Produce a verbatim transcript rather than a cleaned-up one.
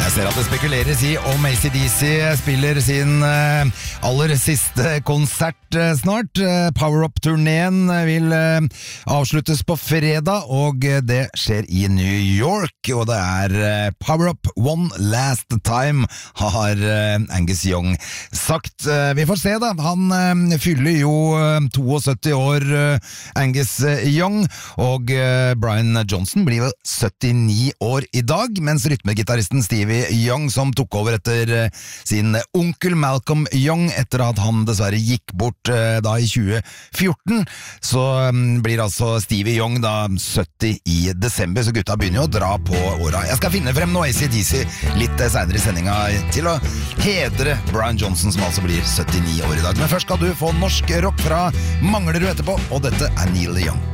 Jeg ser at det spekuleres i om A C D C spiller sin uh, aller siste konsert uh, snart. Uh, Power Up-turneen vil uh, avsluttes på fredag, og uh, det skjer i New York. Og det er uh, Power Up One Last Time, har uh, Angus Young sagt. Uh, vi får se da, han uh, fyller jo uh, syttito år, uh, Angus Young, og uh, Brian Johnson blir jo syttini år i dag, mens rytmegitarristen Stevie Young, som tok over etter uh, sin onkel Malcolm Young, etter at han dessverre gikk bort uh, da i tjue fjorten, så um, blir altså Stevie Young da sytti i desember, så gutta begynner jo å dra på åra. Jeg skal finne frem noe A C D C litt uh, senere i sendinga til å hedre Brian Johnson, som altså blir syttini år i dag. Men først skal du få norsk rock fra Manglerud etterpå, og dette er Neil Young.